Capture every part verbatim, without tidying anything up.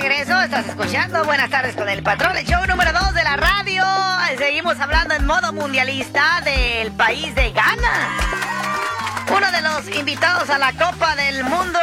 regreso, estás escuchando Buenas tardes con el patrón, el show número dos de la radio. Seguimos hablando en modo mundialista del país de Ghana, uno de los invitados a la Copa del Mundo.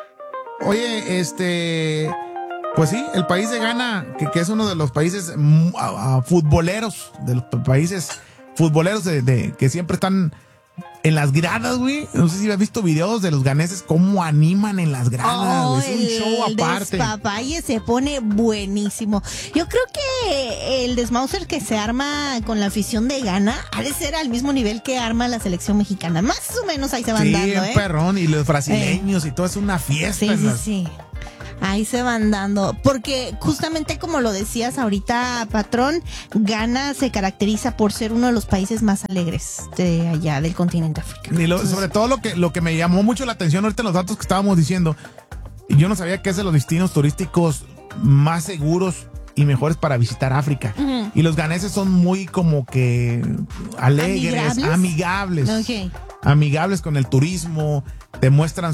Oye, este... Pues sí, el país de Ghana, que, que es uno de los países mm, a, a, futboleros, de los países futboleros de, de, que siempre están en las gradas, güey. No sé si has visto videos de los ganeses, cómo animan en las gradas. Oh, es un el, show aparte. El despapalle se pone buenísimo. Yo creo que el desmauser que se arma con la afición de Ghana ha de ser al mismo nivel que arma la selección mexicana. Más o menos ahí se van sí, dando, ¿eh? perrón, y los brasileños eh. y todo, es una fiesta. Sí, sí, las... sí. Ahí se van dando, porque justamente como lo decías ahorita, patrón, Ghana se caracteriza por ser uno de los países más alegres de allá del continente africano. Y lo, Entonces, sobre todo lo que, lo que me llamó mucho la atención ahorita en los datos que estábamos diciendo, y yo no sabía que es de los destinos turísticos más seguros y mejores para visitar África. Uh-huh. Y los ganeses son muy como que alegres, amigables, amigables, okay. amigables con el turismo. Demuestran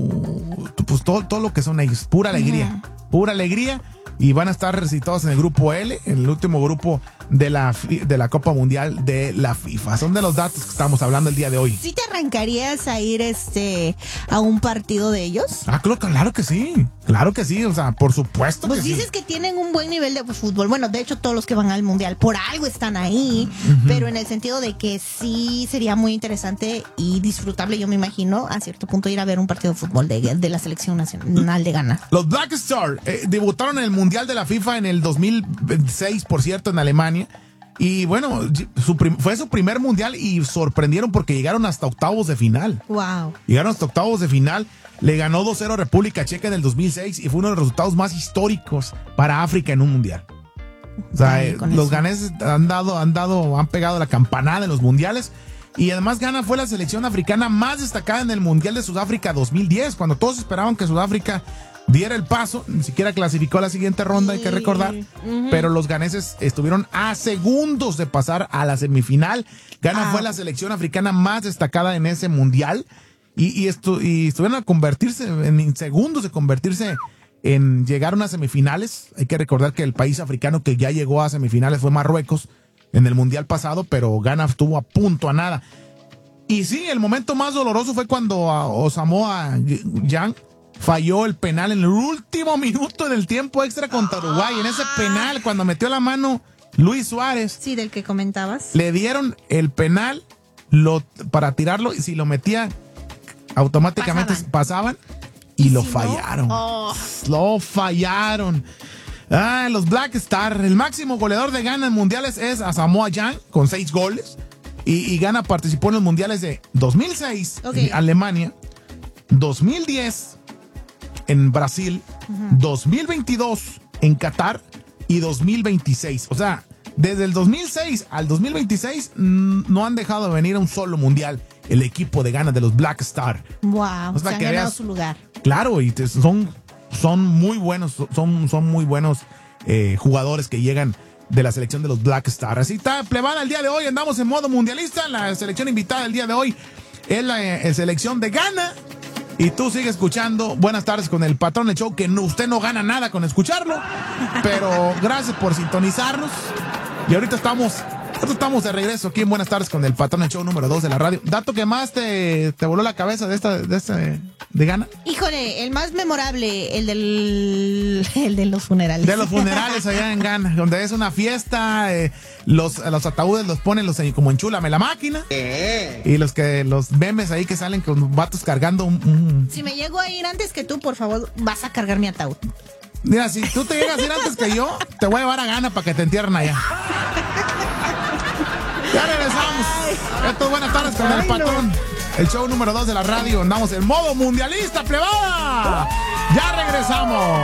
su, pues todo, todo lo que son ellos, pura alegría, uh-huh. pura alegría, y van a estar recitados en el grupo L, en el último grupo de la de la Copa Mundial de la FIFA. Son de los datos que estamos hablando el día de hoy. ¿Sí te arrancarías a ir este a un partido de ellos? Ah, claro, claro que sí, claro que sí, o sea, por supuesto pues que dices sí. que tienen un buen nivel de fútbol. Bueno, de hecho todos los que van al Mundial por algo están ahí, uh-huh. pero en el sentido de que sí sería muy interesante y disfrutable, yo me imagino, a cierto punto ir a ver un partido de fútbol de, de la selección nacional de Ghana. Los Black Stars eh, debutaron en el Mundial de la FIFA en el dos mil seis, por cierto, en Alemania. Y bueno, su prim- fue su primer mundial y sorprendieron porque llegaron hasta octavos de final. Wow. Llegaron hasta octavos de final. Le ganó dos cero a República Checa en el dos mil seis y fue uno de los resultados más históricos para África en un mundial. O sea, eh, los ganeses han dado, han dado, han pegado la campanada en los mundiales. Y además Ghana fue la selección africana más destacada en el Mundial de Sudáfrica dos mil diez, cuando todos esperaban que Sudáfrica diera el paso. Ni siquiera clasificó a la siguiente ronda, hay que recordar. Uh-huh. Pero los ganeses estuvieron a segundos de pasar a la semifinal. Ghana ah. fue la selección africana más destacada en ese mundial. Y, y, estu- y estuvieron a convertirse, en segundos de convertirse en llegar a unas semifinales. Hay que recordar que el país africano que ya llegó a semifinales fue Marruecos en el mundial pasado, pero Ghana estuvo a punto a nada. Y sí, el momento más doloroso fue cuando a Asamoah Gyan falló el penal en el último minuto del tiempo extra contra Uruguay. En ese penal, cuando metió la mano Luis Suárez. Sí, del que comentabas. Le dieron el penal lo, para tirarlo, y si lo metía, automáticamente pasaban, pasaban y, ¿Y lo si fallaron. No? Oh. Lo fallaron. Ah, los Black Stars. El máximo goleador de Ghana en mundiales es Asamoah Gyan, con seis goles. Y, y Ghana participó en los mundiales de dos mil seis okay. en Alemania, dos mil diez en Brasil, uh-huh. dos mil veintidós en Qatar y dos mil veintiséis. O sea, desde el dos mil seis al dos mil veintiséis mmm, no han dejado de venir a un solo mundial el equipo de Ghana de los Black Stars. Wow, o sea, se han ganado su lugar. Claro, y te, son, son muy buenos, son, son muy buenos eh, jugadores que llegan de la selección de los Black Stars. Así está, plebada, el día de hoy andamos en modo mundialista. La selección invitada el día de hoy es la eh, selección de Ghana. Y tú sigues escuchando Buenas tardes con el patrón del show, que no, usted no gana nada con escucharlo, pero gracias por sintonizarnos. Y ahorita estamos, ahorita estamos de regreso aquí en Buenas tardes con el patrón del show número dos de la radio. ¿Dato que más te, te voló la cabeza de esta, de este, de Ghana? Híjole, el más memorable, el del, el de los funerales. De los funerales allá en Ghana, donde es una fiesta, eh, los, los ataúdes los ponen los, como enchúlame la máquina. ¿Qué? Y los que los memes ahí que salen con vatos cargando un, un... Si me llego a ir antes que tú, por favor, vas a cargar mi ataúd. Mira, si tú te llegas a ir antes que yo, te voy a llevar a Ghana para que te entierren allá. Ya regresamos. Esto es Buenas tardes con el patrón. El show número dos de la radio. Andamos en modo mundialista, plebada. Ya regresamos.